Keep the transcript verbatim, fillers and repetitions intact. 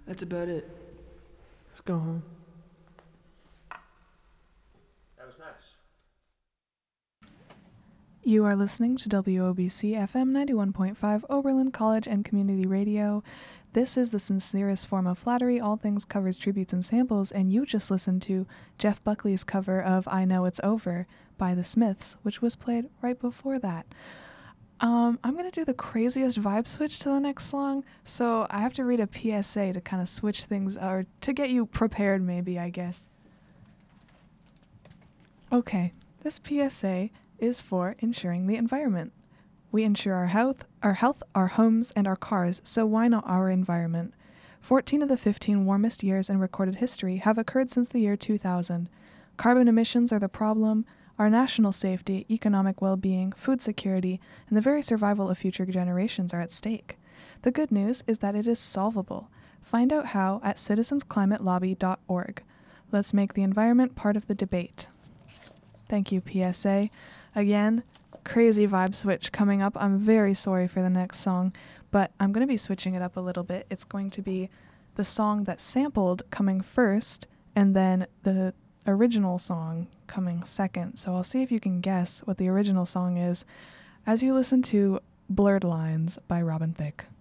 That's about it. Let's go home. That was nice. You are listening to W O B C F M ninety-one point five Oberlin College and Community Radio. This is the sincerest form of flattery. All things covers tributes and samples, and you just listened to Jeff Buckley's cover of I Know It's Over by the Smiths, which was played right before that. Um, I'm going to do the craziest vibe switch to the next song, so I have to read a P S A to kind of switch things, or to get you prepared maybe, I guess. Okay, this P S A is for ensuring the environment. We insure our health, our health, our homes, and our cars, so why not our environment? fourteen of the fifteen warmest years in recorded history have occurred since the year two thousand. Carbon emissions are the problem. Our national safety, economic well-being, food security, and the very survival of future generations are at stake. The good news is that it is solvable. Find out how at citizens climate lobby dot org. Let's make the environment part of the debate. Thank you, P S A. Again, crazy vibe switch coming up. I'm very sorry for the next song, but I'm going to be switching it up a little bit. It's going to be the song that's sampled coming first, and then the original song coming second. So I'll see if you can guess what the original song is as you listen to Blurred Lines by Robin Thicke.